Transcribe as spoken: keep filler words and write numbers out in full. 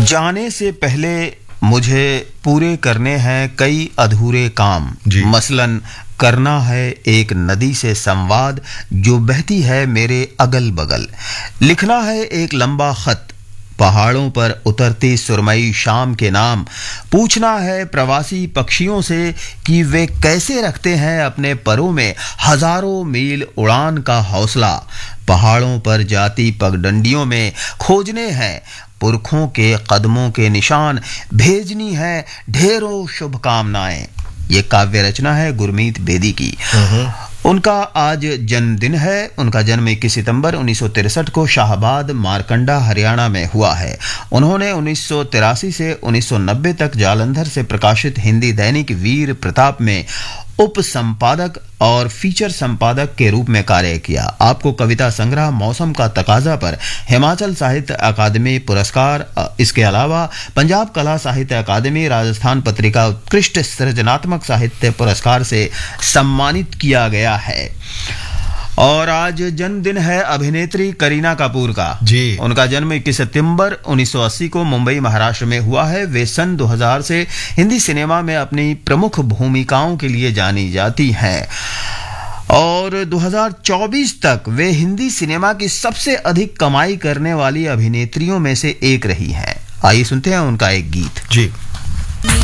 जाने से पहले मुझे पूरे करने हैं कई अधूरे काम। मसलन करना है एक नदी से संवाद जो बहती है मेरे अगल बगल, लिखना है एक लंबा खत पहाड़ों पर उतरती सुरमई शाम के नाम, पूछना है प्रवासी पक्षियों से कि वे कैसे रखते हैं अपने परों में हजारों मील उड़ान का हौसला, पहाड़ों पर जाती पगडंडियों में खोजने हैं पुरखों के कदमों के निशान, भेजनी है ढेरों शुभकामनाएं। ये काव्य रचना है गुरमीत बेदी की। उनका आज जन्मदिन है। उनका जन्म इक्कीस सितंबर उन्नीस सौ तिरसठ को शाहबाद मारकंडा हरियाणा में हुआ है। उन्होंने उन्नीस सौ तिरासी से उन्नीस सौ नब्बे तक जालंधर से प्रकाशित हिंदी दैनिक वीर प्रताप में उप संपादक और फीचर संपादक के रूप में कार्य किया। आपको कविता संग्रह मौसम का तकाजा पर हिमाचल साहित्य अकादमी पुरस्कार, इसके अलावा पंजाब कला साहित्य अकादमी, राजस्थान पत्रिका उत्कृष्ट सृजनात्मक साहित्य पुरस्कार से सम्मानित किया गया है। और आज जन्मदिन है अभिनेत्री करीना कपूर का। जी। उनका जन्म इक्कीस सितंबर उन्नीस सौ अस्सी को मुंबई महाराष्ट्र में हुआ है। वे सन दो हज़ार से हिंदी सिनेमा में अपनी प्रमुख भूमिकाओं के लिए जानी जाती हैं और दो हज़ार चौबीस तक वे हिंदी सिनेमा की सबसे अधिक कमाई करने वाली अभिनेत्रियों में से एक रही हैं। आइए सुनते हैं उनका एक गीत। जी।